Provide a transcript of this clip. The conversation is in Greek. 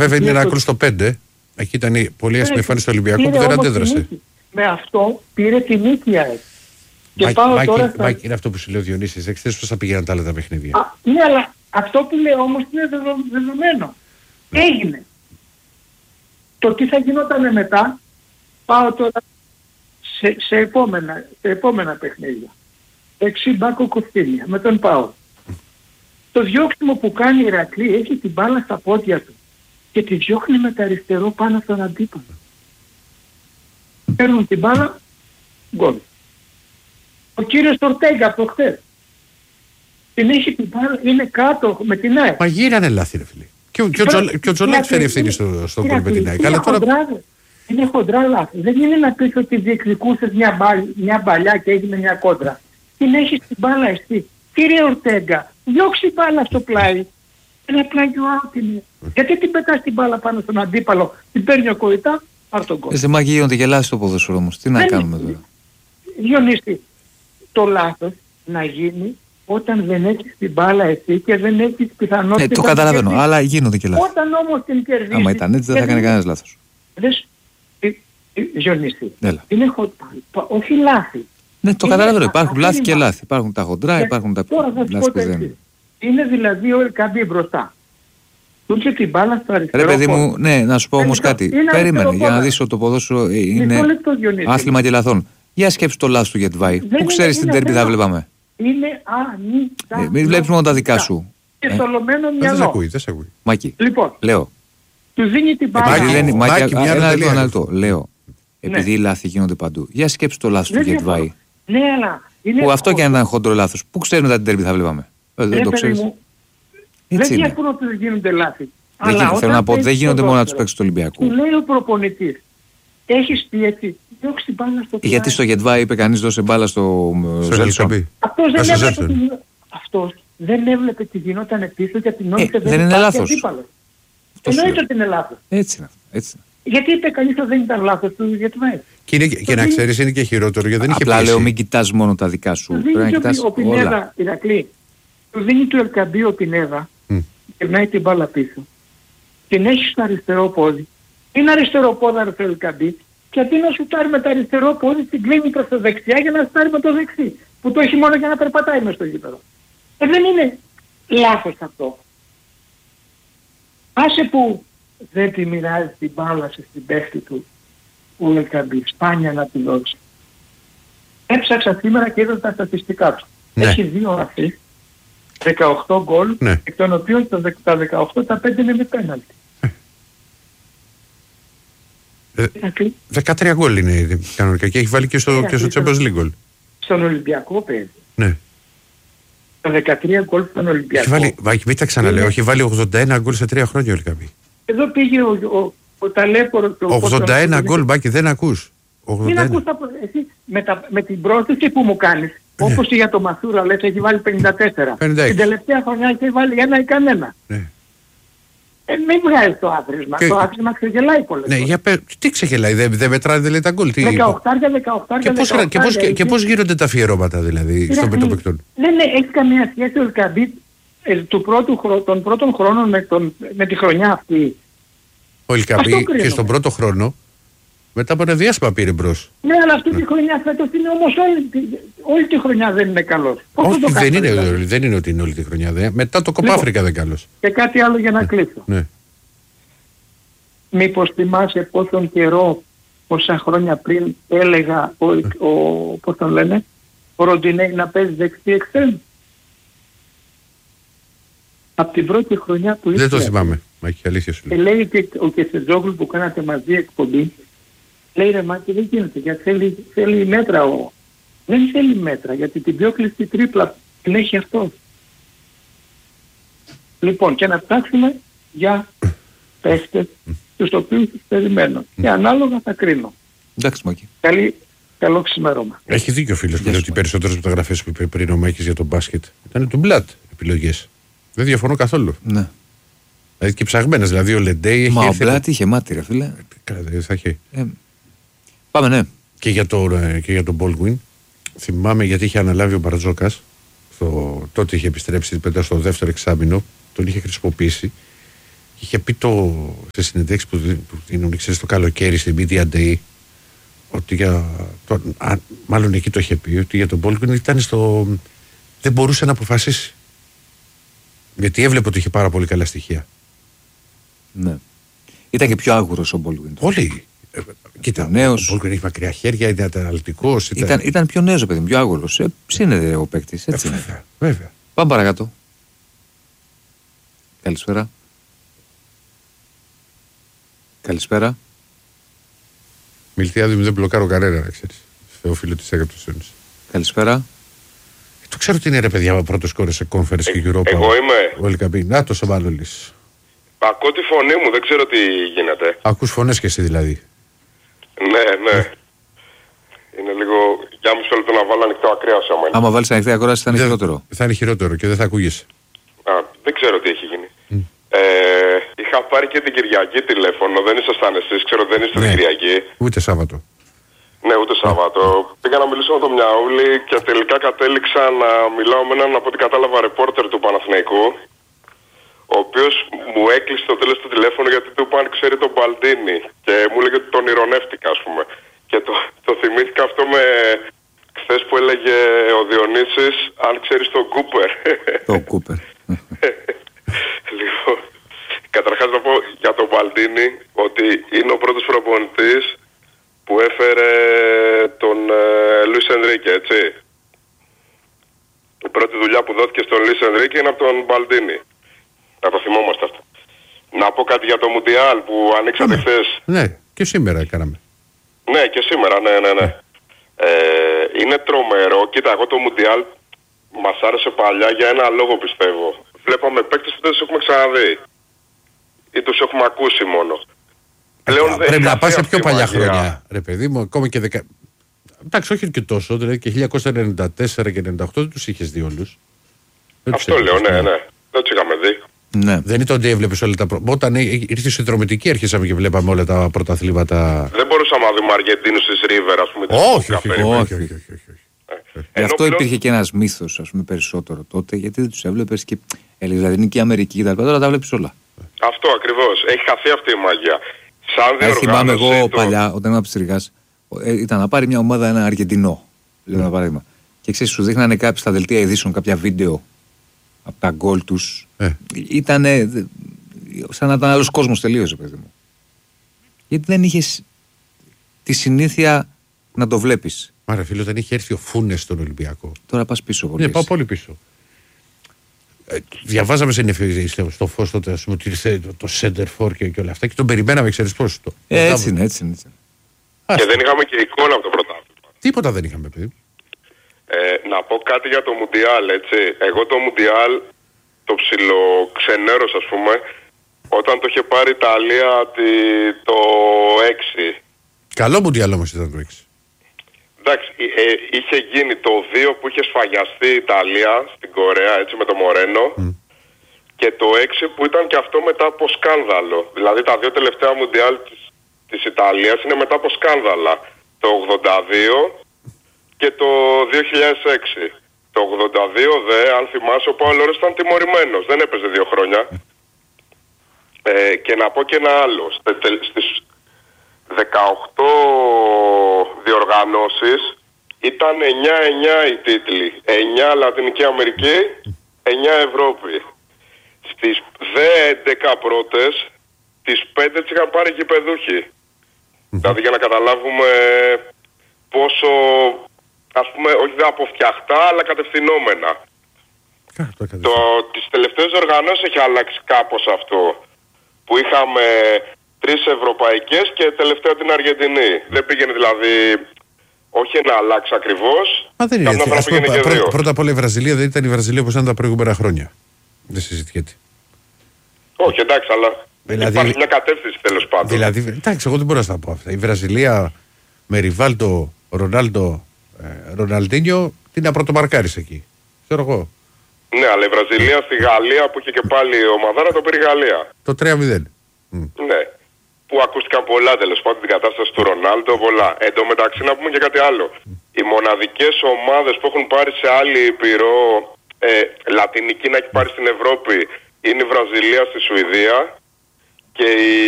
Βέβαια είναι ένα γκολ στο 5. Εκεί ήταν πολύ άσχημη εμφάνιση του Ολυμπιακού που δεν αντέδρασε. Με αυτό πήρε τη νίκη ΑΕΚ. Και πάω τώρα Μάκη, είναι αυτό που σου λέω Διονύσης, δεν ξέρεις πώς θα πηγαίνουν τα άλλα τα παιχνίδια. Ναι, αλλά αυτό που λέω όμως είναι δεδομένο. Έγινε. Το τι θα γινόταν μετά, πάω τώρα σε επόμενα παιχνίδια. Μπάκο Κοφτίνια με τον ΠΑΟ. Το διώξιμο που κάνει η Ηρακλή, έχει την μπάλα στα πόδια του και τη διώχνει με τα αριστερό πάνω στον αντίπαλο. Παίρνουν την μπάλα, γκολ. Ο κύριος Ορτέγκα από χθες την έχει την μπάλα, είναι κάτω με την ΑΕΚ. Μα γίνανε λάθη ρε φίλε. Και ο Τζολάκ φέρει ευθύνη στον γκολ με την ΑΕΚ. Είναι χοντρά λάθη. Δεν είναι να πεις ότι διεκδικούσες μια μπαλιά και έγινε μια κόντρα. Την έχεις την μπάλα εσύ. Κύριε Ορτέγκα, διώξει μπάλα στο πλάι. Ένα πλάγιο out είναι. Γιατί την πετάς την μπάλα πάνω στον αντίπαλο, την παίρνει ο Κοϊτά, πάρ' τον γκολ. Σε Μάκη γίνονται και λάθη στο ποδόσφαιρο όμως. Τι να κάνουμε τώρα. Διονύση, το λάθος να γίνει όταν δεν έχεις την μπάλα εσύ και δεν έχεις πιθανότητα. Το καταλαβαίνω, αλλά γίνονται και λάθη. Όταν όμως την κερδίσεις. Άμα ήταν έτσι δεν θα έκανε κανένας λάθος. Διονύση, είναι όχι λάθη. Ναι, το καταλαβαίνω. Υπάρχουν λάθη και λάθη. Υπάρχουν τα χοντρά, υπάρχουν τα λάθη που δεν. Είναι δηλαδή ο Ελκαμπή μπροστά. Του είχε την μπάλα στο αριστερό. Ρε παιδί μου, ναι, να σου πω όμως κάτι. Περίμενε για να δεις ότι το ποδόσφαιρο είναι άθλημα και λαθών. Για σκέψου το λάθος του Γετβάη. Πού ξέρεις την τέρπι θα βλέπαμε. Είναι ανοιχτά. Μην βλέπεις μόνο τα δικά σου. Και θολωμένο μυαλό. Δεν σε ακούει. Μάκη, λοιπόν, λέω. Του δίνει την μπάλα. Μάκη, ένα λεπτό. Λέω. Επειδή οι λάθη γίνονται παντού. Για σκέψου το λάθος του Γετβάη. Ναι, αλλά. Που αυτό και αν ήταν χοντρό λάθος. Πού ξέρουμε τα την τέρπι θα βλέπαμε. Δεν το ξέρεις. Δεν διαφωνώ ότι δεν γίνονται λάθη. Θέλω να πω ότι δεν γίνονται μόνο να τους παίξεις του Ολυμπιακού. Του λέει ο προπονητής. Έχεις πει έτσι, διώξει την μπάλα στο πλάι. Γιατί στο Γετβάη είπε κανείς δώσε μπάλα στο Ζέλσον. Αυτός δεν έβλεπε τι γινόταν πίσω για την νόμιζε δεν είναι λάθος. Εννοείται ότι είναι λάθος. Έτσι. Γιατί είπε κανείς ότι δεν ήταν λάθος του Γετβάη. Και να ξέρεις είναι και χειρότερο γιατί δεν είχε πείσει. Απλά λέω μην κοιτάς μόνο τα δικά σου. Του δίνει ο Πινέδα, Ηρακλή. Του δίνει του Ελκαμπή ο Πινέδα. Κερνάει την μπάλα πίσω. Την έχει στο αριστερό πόδι. Είναι αριστεροπόδαρο το Ελκαμπή. Και αντί να σουτάρει με το αριστερό πόδι, την κλείνει προς το δεξιά για να σουτάρει με το δεξί. Που το έχει μόνο για να περπατάει μες στο γήπεδο. Δεν είναι λάθος αυτό. Άσε που δεν τη μοιράζει την μπάλα στην παίχτη του ο Ελκαμπή. Σπάνια να τη δώσει. Έψαξα σήμερα και είδα τα στατιστικά του. Ναι. Έχει 2 ασίστ, 18 γκολ, ναι. εκ των οποίων τα 18 τα 5 είναι με πέναλτι. 13 γκολ είναι κανονικά και έχει βάλει και στο Champions League γκολ. Στον Ολυμπιακό παίζει. Ναι. Τα 13 γκολ στον Ολυμπιακό. Μην τα ξαναλέω, έχει βάλει 81 γκολ σε 3 χρόνια ο Ελκαμπή. Εδώ πήγε ο ταλέπορος. 81 γκολ, Μπάκη, δεν ακούς. Μην ακούς εσύ με την πρόσθεση που μου κάνεις. Όπως και για το Μασούρα λες έχει βάλει 54. Την τελευταία χρονιά έχει βάλει ένα ή κανένα. Μην βγάζεις το άθροισμα. Το άθροισμα ξεγελάει πολλές φορές. Τι ξεγελάει, δεν μετράει δηλαδή τα γκολ. 18. Και πώς γίνονται τα αφιερώματα δηλαδή στον πετωπαικτών. Ναι, έχει καμία σχέση ο Ελκαμπή των πρώτων χρόνων με τη χρονιά αυτή. Ο Ελκαμπή και στον πρώτο χρόνο μετά από ένα διάστημα πήρε μπρος. Ναι, αλλά αυτή τη χρονιά φέτος είναι όμως όλη τη χρονιά δεν είναι καλός. Όχι, δεν είναι ότι είναι όλη τη χρονιά. Μετά το Κοπάφρικα δεν καλός. Και κάτι άλλο για να κλείσω. Ναι. Μήπως θυμάσαι πόσον καιρό, πόσα χρόνια πριν έλεγα πώς τον λένε, ο Ροντινέι να παίζει δεξί εξτρέμ. Από την πρώτη χρονιά που ήρθε. Δεν το θυμάμαι. Μάκη, αλήθεια σου λέει. Λέει και ο Κεσετζόγλου που κάνατε μαζί εκπομπή, λέει ρε Μάκη δεν γίνεται γιατί θέλει μέτρα δεν θέλει μέτρα γιατί την πιο κλειστή τρίπλα την έχει αυτό. Λοιπόν και να ψάξουμε για παίχτες τους οποίους τους περιμένω και ανάλογα θα κρίνω. Εντάξει Μάκη. Καλό ξημέρωμα. Έχει δίκιο ο φίλος που λέει ότι οι περισσότερες μεταγραφές που είπε πριν ο Μάκης για τον μπάσκετ ήταν του Μπλατ επιλογές. Δεν διαφωνώ καθόλου. Ναι. Δηλαδή και ψαγμένες, δηλαδή ο Λεντέι έχει. Μα ο Μπλατ είχε μάτι ρε φίλε. Θα είχε. Πάμε ναι. Και για τον Baldwin θυμάμαι γιατί είχε αναλάβει ο Μπαρτζόκας τότε είχε επιστρέψει πέντε στο δεύτερο εξάμηνο, τον είχε χρησιμοποιήσει είχε πει σε συνεντεύξεις που δίνουν, ξέρεις, το καλοκαίρι στη Media Day, ότι μάλλον εκεί το είχε πει, ότι για τον Baldwin ήταν δεν μπορούσε να αποφασίσει. Γιατί έβλεπε ότι είχε πάρα πολύ καλά στοιχεία. Ναι. Ήταν και πιο άγουρος ο Baldwin. Πολύ. Κοίτα, νέος. Ο Baldwin έχει μακριά χέρια, είναι αταλαλτικός. Ήταν πιο νέος, παιδί, πιο άγουρος. Ψήνεται ο παίκτης, έτσι. Βέβαια. Πάμε παρακάτω. Καλησπέρα. Καλησπέρα. Μιλτιάδη μου, δεν μπλοκάρω κανένα, να ξέρεις. Θεόφιλο της Αίγυπτος Ένωσης. Καλησπέρα. Το ξέρω ότι είναι, ρε παιδιά, πρώτος κόρος σε conference και Europa. Εγώ είμαι. Ο Ελκαμπή. Να το Σοβαλόλης. Ακούω τη φωνή μου, δεν ξέρω τι γίνεται. Ακούς φωνές και εσύ δηλαδή. Ναι. Είναι λίγο. Για μισό λεπτό να βάλω ανοιχτό ακραίος άμα είναι. Άμα βάλεις ανοιχτή ακρόαση θα είναι χειρότερο. Θα είναι χειρότερο και δεν θα ακούγεσαι. Δεν ξέρω τι έχει γίνει. Είχα πάρει και την Κυριακή τηλέφωνο, δεν ήσασταν εσείς, ξέρω δεν είστε την Κυριακή. Ούτε Σάββατο. Ναι, ούτε Σάββατο. Πήγα να μιλήσω με τον Μιαούλη και τελικά κατέληξα να μιλάω με έναν, από ό,τι κατάλαβα, ρεπόρτερ του Παναθηναϊκού, ο οποίος μου έκλεισε στο τέλος του τηλέφωνο γιατί του είπα αν ξέρει τον Μπαλντίνι και μου έλεγε ότι τον ηρωνεύτηκα, ας πούμε. Και το θυμήθηκα αυτό με χθες που έλεγε ο Διονύσης αν ξέρεις τον Κούπερ. Το Κούπερ. Λοιπόν, καταρχάς να πω για τον Μπαλντίνι ότι είναι ο πρώτος προπονητής που έφερε τον Λουίς Ενρίκε, έτσι. Η πρώτη δουλειά που δόθηκε στον Λουίς Ενρίκε είναι από τον Μπαλντίνι. Να το θυμόμαστε αυτό. Να πω κάτι για το Μουντιάλ που ανοίξατε χθες. Ναι, και σήμερα κάναμε. Ναι, και σήμερα, ναι. Είναι τρομερό. Κοίτα, εγώ το Μουντιάλ μας άρεσε παλιά για ένα λόγο, πιστεύω. Βλέπαμε παίκτες που δεν τους έχουμε ξαναδεί. Ή τους έχουμε ακούσει μόνο. Πρέπει να πάει σε πιο παλιά χρόνια, ρε παιδί μου, ακόμα και εντάξει, όχι και τόσο, δηλαδή και 1994 και 98 δεν τους είχες δει όλους. Αυτό λέω, ναι. Δεν τους είχαμε δει. Ναι. Δεν ήταν ότι έβλεπες όλα τα όταν ήρθε η συνδρομητική αρχίσαμε και βλέπαμε όλα τα πρωταθλήματα. Δεν μπορούσαμε να δούμε Αργεντίνους της Ρίβερ, ας πούμε. Όχι. Γι' αυτό υπήρχε και ένας μύθος, ας πούμε, περισσότερο τότε, γιατί δεν τους έβλεπες και Λατινική Αμερική και τα λοιπά, τώρα τα βλέπεις όλα. Αυτό ακριβώς. Έχει χαθεί αυτή η μαγεία. Θυμάμαι εγώ παλιά, όταν ήμουν ψηφιακάς, ήταν να πάρει μια ομάδα ένα Αργεντινό. Λέω ένα παράδειγμα. Και ξέρεις, σου δείχνανε κάποιοι στα δελτία ειδήσεων κάποια βίντεο από τα γκολ τους. Ήταν σαν να ήταν άλλος κόσμος τελείως, παιδί μου. Γιατί δεν είχες τη συνήθεια να το βλέπεις. Μα ρε φίλε, όταν είχε έρθει ο Φούνες στον Ολυμπιακό. Τώρα πας πίσω πολύ. Ναι, πάω πολύ πίσω. Διαβάζαμε στο φως τότε, ας πούμε, ότι ήρθε το Center For και όλα αυτά και τον περιμέναμε, ξέρεις πώς. Έτσι είναι. Και δεν είχαμε και εικόνα από το πρωτάθλημα. Τίποτα δεν είχαμε, παιδί. Να πω κάτι για το Μουντιάλ, έτσι. Εγώ το Μουντιάλ, το ψιλοξενέρος, ας πούμε, όταν το είχε πάρει η Ιταλία το 6. Καλό Μουντιάλ όμως ήταν το 6. Εντάξει, είχε γίνει το 2 που είχε σφαγιαστεί η Ιταλία στην Κορέα, έτσι, με το Μορένο. Και το 6 που ήταν και αυτό μετά από σκάνδαλο. Δηλαδή τα δύο τελευταία Μουντιάλ της Ιταλίας είναι μετά από σκάνδαλα. Το 82 και το 2006. Το 82 αν θυμάσαι, ο Παόλος ήταν τιμωρημένος. Δεν έπαιζε 2 χρόνια. Και να πω και ένα άλλο. Στις 18 διοργανώσεις ήταν 9-9 οι τίτλοι. 9 Λατινική Αμερική, 9 Ευρώπη. Στις 11 πρώτες, τις 5 τις είχαν πάρει γηπεδούχοι. Δηλαδή για να καταλάβουμε πόσο, ας πούμε, όχι δεν αποφτιαχτά, αλλά κατευθυνόμενα. Τις τελευταίες οργανώσεις έχει αλλάξει κάπως αυτό. Που είχαμε 3 ευρωπαϊκές και τελευταία την Αργεντινή. Δεν πήγαινε δηλαδή, όχι να αλλάξει ακριβώς. Μα δεν είναι. Πρώτα απ' όλα η Βραζιλία δεν ήταν η Βραζιλία όπως ήταν τα προηγούμενα χρόνια. Δεν συζητιέται. Όχι, εντάξει, αλλά δηλαδή, υπάρχει μια κατεύθυνση τέλος πάντων. Δηλαδή, εντάξει, εγώ δεν μπορώ να στα πω αυτά. Η Βραζιλία με Ριβάλτο, Ρονάλντο, Ροναλντίνιο, τι να πρωτομαρκάρεις εκεί. Ξέρω εγώ. Ναι, αλλά η Βραζιλία στη Γαλλία που είχε και πάλι η ομαδάρα το πήρε η Γαλλία. Το 3-0. Ναι. Που ακούστηκαν πολλά τέλος πάντων την κατάσταση του Ρονάλντο, πολλά. Εν τω μεταξύ να πούμε και κάτι άλλο. Οι μοναδικές ομάδες που έχουν πάρει σε άλλη ήπειρο, λατινική να έχει πάρει στην Ευρώπη, είναι η Βραζιλία στη Σουηδία και η